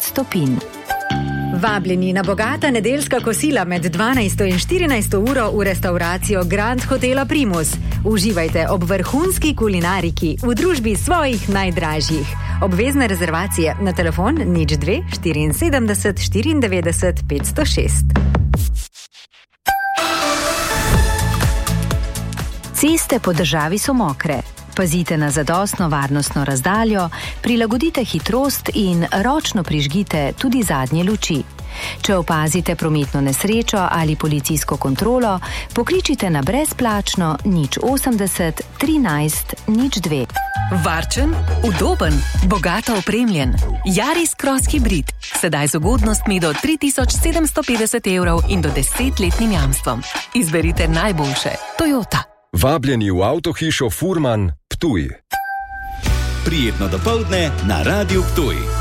stopinj. Vabljeni na bogata nedeljska kosila med 12 in 14 uro v restauracijo Grand Hotela Primus. Uživajte ob vrhunski kulinariki v družbi svojih najdražjih. Obvezne rezervacije na telefon 02 74 94 506. Ceste po državi so mokre. Pazite na zadostno varnostno razdaljo, prilagodite hitrost in ročno prižgite tudi zadnje luči. Če opazite prometno nesrečo ali policijsko kontrolo, pokličite na brezplačno 080 13 02. Varčen, udoben, bogato opremljen. Yaris Cross Hybrid. Sedaj z ugodnostmi do 3750 evrov in do 10-letnim jamstvom. Izberite najboljše. Toyota. Vabljeni v avtohišo Furman, Ptuj. Prijetno dopoldne na Radiu Ptuj.